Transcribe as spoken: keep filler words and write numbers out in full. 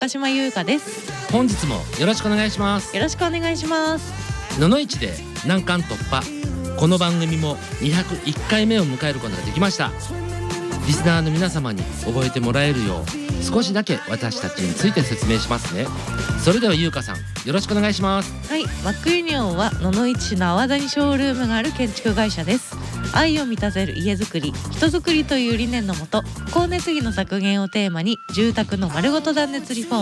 鹿島優香です。 本日もよろしくお願いします。 よろしくお願いします。 ののいちで難関突破。この番組もにひゃくいっかいめを迎えることができました。リスナーの皆様に覚えてもらえるよう少しだけ私たちについて説明しますね。それでは優香さん、よろしくお願いします。 はい、マックユニオンは野々市市の阿波田にショールームがある建築会社です。愛を満たせる家づくり、人づくりという理念のもと、光熱費の削減をテーマに住宅の丸ごと断熱リフォーム、